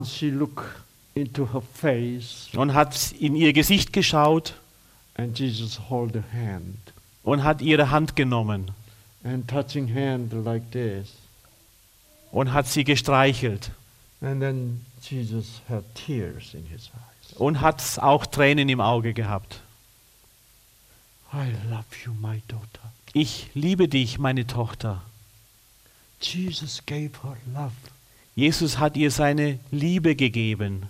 She looked into her face, und hat in ihr Gesicht geschaut and Jesus hold her hand, und hat ihre Hand genommen and touching hand like this. und hat sie gestreichelt And then Jesus had tears in his eyes. und hat auch Tränen im Auge gehabt. I love you, my daughter. Ich liebe dich, meine Tochter. Jesus gave her love. Jesus hat ihr seine Liebe gegeben.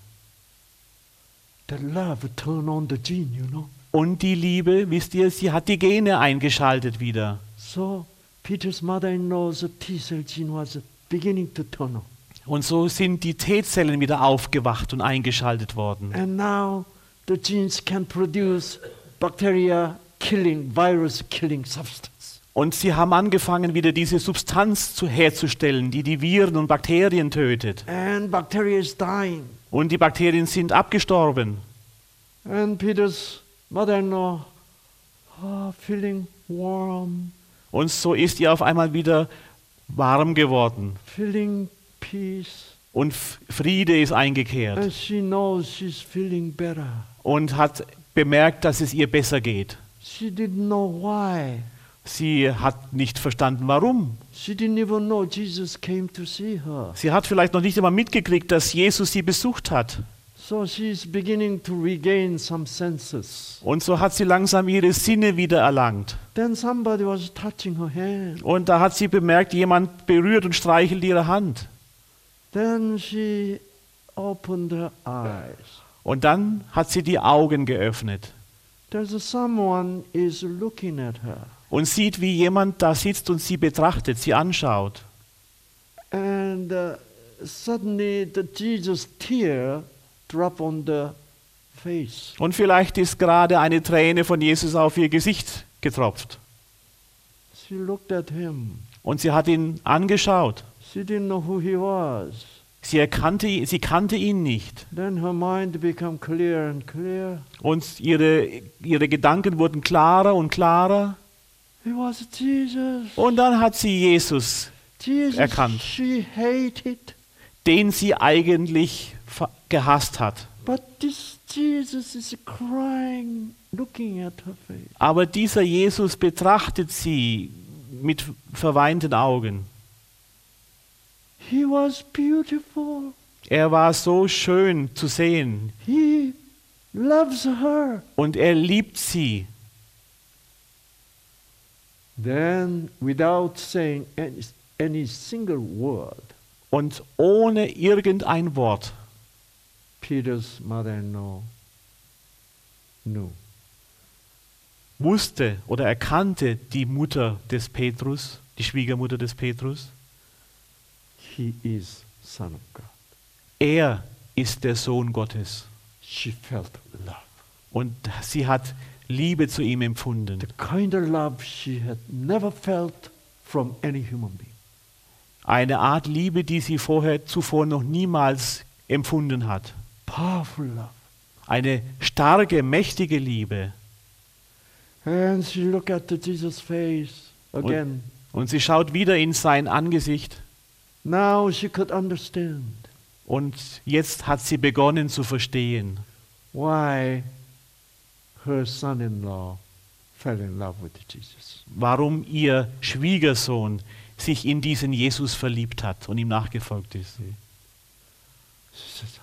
The love turned on the gene, Und die Liebe, wisst ihr, sie hat die Gene eingeschaltet wieder. So Peter's mother-in-law's T-cell gene was beginning to turn on. Und so sind die T-Zellen wieder aufgewacht und eingeschaltet worden. And now the genes can produce bacteria-killing, virus-killing substance. Und sie haben angefangen, wieder diese Substanz herzustellen, die die Viren und Bakterien tötet. And bacteria is dying. Und die Bakterien sind abgestorben. And Peter's mother-in-law feeling warm, Und so ist ihr auf einmal wieder warm geworden. feeling peace. Und Friede ist eingekehrt. And she knows she's feeling better. Und hat bemerkt, dass es ihr besser geht. She didn't know why. Sie hat nicht verstanden, warum. She didn't even know Jesus came to see her. Sie hat vielleicht noch nicht einmal mitgekriegt, dass Jesus sie besucht hat. So she's beginning to regain some senses. Und so hat sie langsam ihre Sinne wieder erlangt. Then somebody was touching her hand. Und da hat sie bemerkt, jemand berührt und streichelt ihre Hand. Then she opened her eyes. Und dann hat sie die Augen geöffnet There's someone is looking at her. und sieht, wie jemand da sitzt und sie betrachtet, sie anschaut. And suddenly the Jesus tear drop on the face. Und vielleicht ist gerade eine Träne von Jesus auf ihr Gesicht getropft. She looked at him. Und sie hat ihn angeschaut. She didn't know who he was. Sie kannte ihn nicht. Then her mind became clear and clear. Und ihre Gedanken wurden klarer und klarer. It was Jesus. Und dann hat sie Jesus, Jesus erkannt. she hated. den sie eigentlich gehasst hat. But this Jesus is crying, looking at her face. Aber dieser Jesus betrachtet sie mit verweinten Augen. He was beautiful. Er war so schön zu sehen He loves her. und er liebt sie. Then, without saying any single word, Und ohne irgendein Wort Peter's mother-in-law knew. wusste oder erkannte die Mutter des Petrus, die Schwiegermutter des Petrus, He is Son of God. er ist der Sohn Gottes. She felt love. Und sie hat Liebe zu ihm empfunden. The kind of love she had never felt from any human being. Eine Art Liebe, die sie zuvor noch niemals empfunden hat. Powerful love. Eine starke, mächtige Liebe. And she looked at the Jesus' face again. Und sie schaut wieder in sein Angesicht. Now she could understand Und jetzt hat sie begonnen zu verstehen, why her son-in-law fell in love with Jesus. warum ihr Schwiegersohn sich in diesen Jesus verliebt hat und ihm nachgefolgt ist. She says,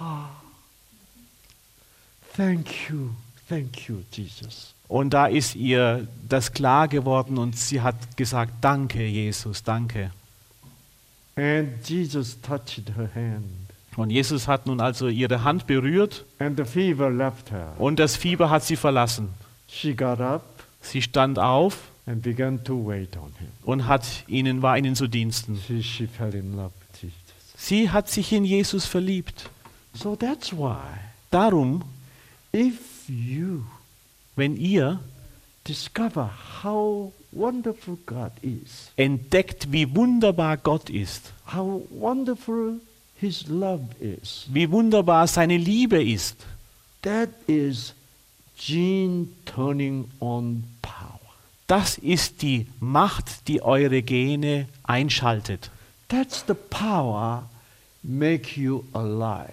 thank you, Jesus. Und da ist ihr das klar geworden und sie hat gesagt, danke Jesus, danke. And Jesus touched her hand. Und Jesus hat nun also ihre Hand berührt And the fever left her. und das Fieber hat sie verlassen. She got up Sie stand auf and began to wait on him. und war ihnen zu Diensten. She fell in love with Jesus. Sie hat sich in Jesus verliebt. So that's why Darum, if you wenn ihr discover how wonderful God is, entdeckt, wie wunderbar Gott ist, how wonderful His love is, wie wunderbar seine Liebe ist, that is gene turning on power. das ist die Macht, die eure Gene einschaltet. That's the power make you alive.